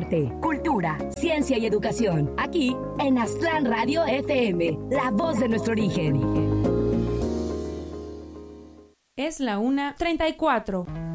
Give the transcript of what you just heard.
arte, cultura, ciencia y educación. Aquí en Aztlán Radio FM, la voz de nuestro origen. Es la 1:34.